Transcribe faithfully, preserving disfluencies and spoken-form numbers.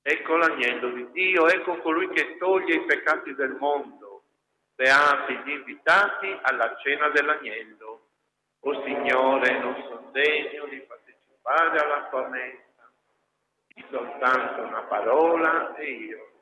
Ecco l'agnello di Dio, ecco colui che toglie i peccati del mondo. Beati gli invitati alla cena dell'agnello. O Signore, non sono degno di partecipare alla tua messa, di soltanto una parola e io